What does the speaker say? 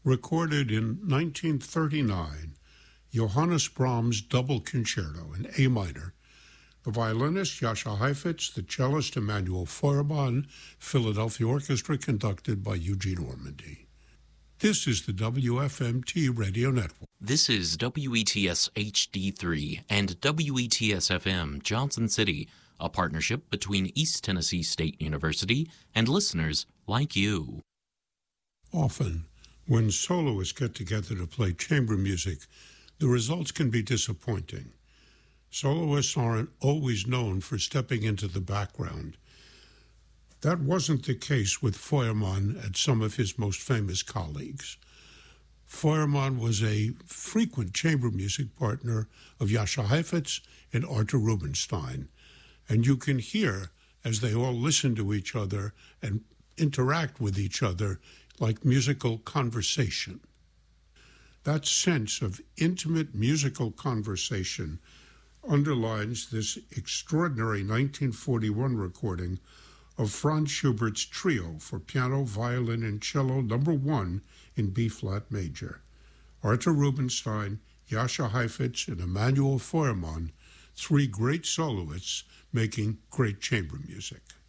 recorded in 1939, Johannes Brahms' Double Concerto in A minor, the violinist Jascha Heifetz, the cellist Emanuel Feuermann, Philadelphia Orchestra conducted by Eugene Ormandy. This is the WFMT Radio Network. This is WETS HD3 and WETS FM Johnson City, a partnership between East Tennessee State University and listeners like you. Often, when soloists get together to play chamber music, the results can be disappointing. Soloists aren't always known for stepping into the background. That wasn't the case with Feuermann and some of his most famous colleagues. Feuermann was a frequent chamber music partner of Jascha Heifetz and Arthur Rubinstein, and you can hear, as they all listen to each other and interact with each other, like musical conversation. That sense of intimate musical conversation underlines this extraordinary 1941 recording of Franz Schubert's Trio for piano, violin, and cello No. 1 in B-flat major. Arthur Rubinstein, Jascha Heifetz, and Emanuel Feuermann, three great soloists making great chamber music.